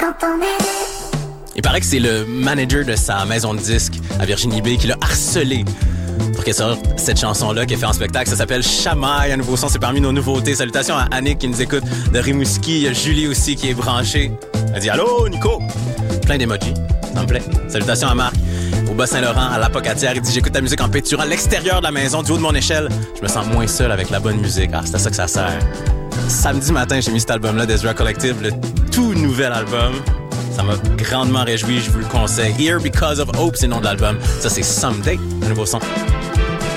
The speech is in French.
Il paraît que c'est le manager de sa maison de disques à Virginie B qui l'a harcelé pour qu'elle sorte cette chanson-là qu'elle fait en spectacle. Ça s'appelle Chamaille, un nouveau son, c'est parmi nos nouveautés. Salutations à Annick qui nous écoute de Rimouski. Il y a Julie aussi qui est branchée. Elle dit « Allô, Nico! » Plein d'emojis, ça me plaît. Salutations à Marc, au Bas-Saint-Laurent, à la Pocatière. Il dit « J'écoute ta musique en péturant à l'extérieur de la maison, du haut de mon échelle. Je me sens moins seul avec la bonne musique. » Ah, c'est à ça que ça sert. Samedi matin, j'ai mis cet album-là d'Ezra Collective, le tout nouvel album. Ça m'a grandement réjoui, je vous le conseille. Here Because of Hope, c'est le nom de l'album. Ça, c'est Someday, le nouveau son.